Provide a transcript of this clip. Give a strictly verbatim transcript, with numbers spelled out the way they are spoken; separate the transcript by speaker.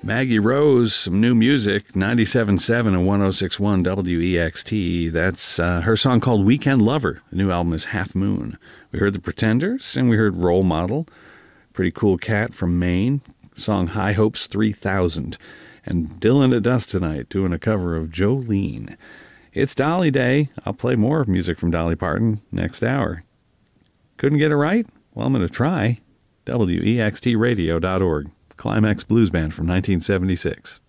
Speaker 1: Maggie Rose, some new music, ninety-seven point seven and one oh six point one W E X T. That's uh, her song called Weekend Lover. The new album is Half Moon. We heard The Pretenders, and we heard Role Model. Pretty cool cat from Maine. Song High Hopes three thousand. And Dylan at Dusk Tonight doing a cover of Jolene. It's Dolly Day. I'll play more music from Dolly Parton next hour. Couldn't get it right? Well, I'm going to try. W E X T radio dot org. Climax Blues Band from nineteen seventy-six.